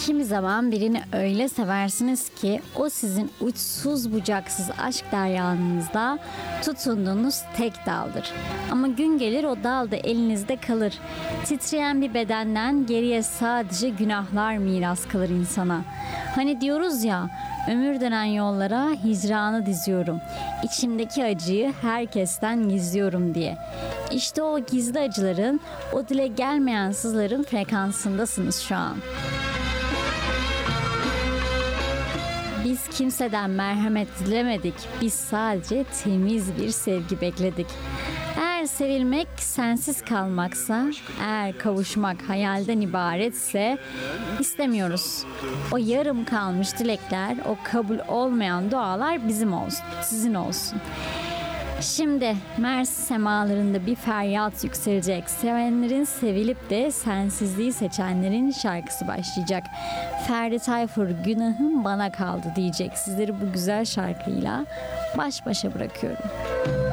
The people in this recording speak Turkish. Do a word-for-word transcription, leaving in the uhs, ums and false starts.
Kimi zaman birini öyle seversiniz ki o sizin uçsuz bucaksız aşk deryanızda tutunduğunuz tek daldır. Ama gün gelir o dal da elinizde kalır. Titreyen bir bedenden geriye sadece günahlar miras kalır insana. Hani diyoruz ya, ömür denen yollara hicranı diziyorum. İçimdeki acıyı herkesten gizliyorum diye. İşte o gizli acıların, o dile gelmeyen sızların frekansındasınız şu an. Biz kimseden merhamet dilemedik. Biz sadece temiz bir sevgi bekledik. Eğer sevilmek sensiz kalmaksa, eğer kavuşmak hayalden ibaretse istemiyoruz. O yarım kalmış dilekler, o kabul olmayan dualar bizim olsun, sizin olsun. Şimdi Mers semalarında bir feryat yükselecek. Sevenlerin sevilip de sensizliği seçenlerin şarkısı başlayacak. Ferdi Tayfur günahım bana kaldı diyecek. Sizleri bu güzel şarkıyla baş başa bırakıyorum.